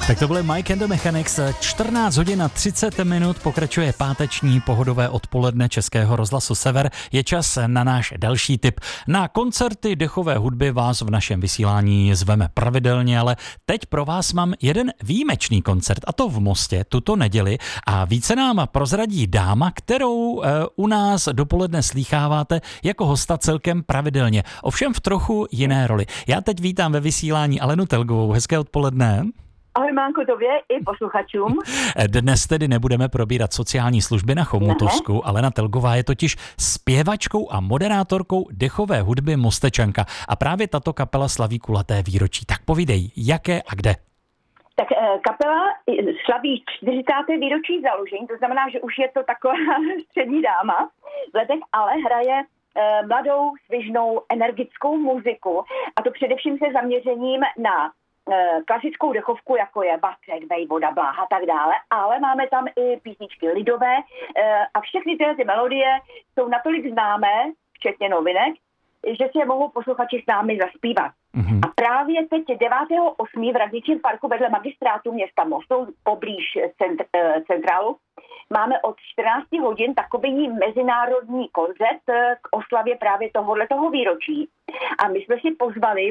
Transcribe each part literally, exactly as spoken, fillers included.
Tak to byly Mike and the Mechanics. čtrnáct hodin a třicet minut pokračuje páteční pohodové odpoledne Českého rozhlasu Sever. Je čas na náš další tip. Na koncerty dechové hudby vás v našem vysílání zveme pravidelně, ale teď pro vás mám jeden výjimečný koncert, a to v Mostě tuto neděli. A více nám prozradí dáma, kterou e, u nás dopoledne slýcháváte jako hosta celkem pravidelně. Ovšem v trochu jiné roli. Já teď vítám ve vysílání Alenu Telgovou. Hezké odpoledne. Ahoj Mánko, tobě i posluchačům. Dnes tedy nebudeme probírat sociální služby na Chomutovsku. Alena Telgová je totiž zpěvačkou a moderátorkou dechové hudby Mostečanka. A právě tato kapela slaví kulaté výročí. Tak povídej, jaké a kde? Tak kapela slaví čtyřicáté výročí založení, to znamená, že už je to taková střední dáma v letech, ale hraje mladou, svižnou, energickou muziku. A to především se zaměřením na klasickou dechovku, jako je Bacek, Vejvoda, Bláha a tak dále, ale máme tam i písničky lidové a všechny tyhle ty melodie jsou natolik známé, včetně novinek, že si je mohou posluchači s námi zaspívat. Mm-hmm. A právě teď devátého osmého v Radničím parku vedle magistrátu města Mostu, poblíž centr, centrálu, máme od čtrnácti hodin takový mezinárodní koncert k oslavě právě tohohletoho výročí. A my jsme si pozvali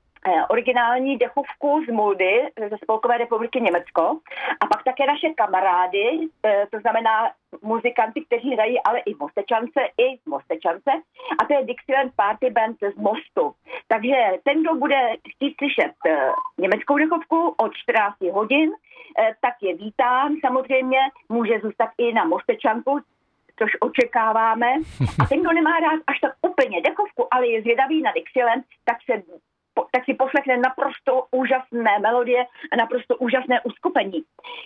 originální dechovku z Muldy, ze Spolkové republiky Německo, a pak také naše kamarády, to znamená muzikanty, kteří hrají ale i v Mostečance, i v Mostečance, a to je Dixieland Party Band z Mostu. Takže ten, kdo bude chtít slyšet německou dechovku od čtrnácti hodin, tak je vítán, samozřejmě může zůstat i na Mostečanku, což očekáváme. A ten, kdo nemá rád až tak úplně dechovku, ale je zvědavý na Dixieland, tak se tak si poslechne naprosto úžasné melodie a naprosto úžasné uskupení.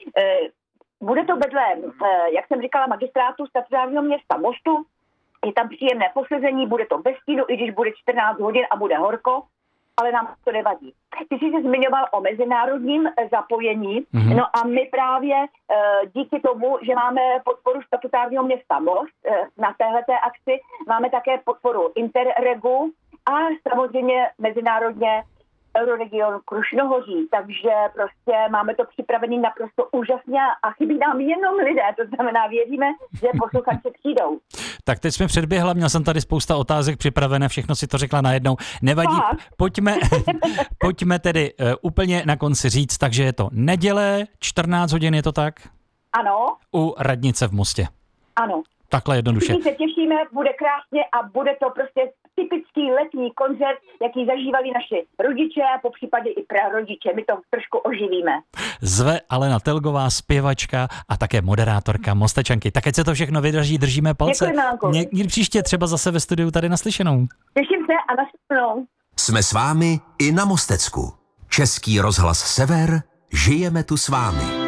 Bude to vedle, jak jsem říkala, magistrátu statutárního města Mostu. Je tam příjemné posezení, bude to bez stínu, i když bude čtrnáct hodin a bude horko, ale nám to nevadí. Ty jsi se zmiňoval o mezinárodním zapojení, mm-hmm. no a my právě díky tomu, že máme podporu statutárního města Most na téhleté akci, máme také podporu Interregu a samozřejmě mezinárodně Euroregion Krušnohoří, takže prostě máme to připravený naprosto úžasně a chybí nám jenom lidé, to znamená věříme, že posluchači přijdou. Tak teď jsme předběhla, měl jsem tady spousta otázek připravené, všechno si to řekla najednou. Nevadí, pojďme, pojďme tedy uh, úplně na konci říct, takže je to neděle, čtrnáct hodin, je to tak? Ano. U radnice v Mostě. Ano. Takhle jednoduše. My se těšíme, bude krásně a bude to prostě typický letní koncert, jaký zažívali naši rodiče a popřípadě i prarodiče. My to trošku oživíme. Zve Alena Telgová, zpěvačka a také moderátorka Mostečanky. Tak ať se to všechno vydaří, držíme palce. Děkuji, Někdy příště třeba zase ve studiu tady naslyšenou. Těším se a naslyšenou. Jsme s vámi i na Mostecku. Český rozhlas Sever, žijeme tu s vámi.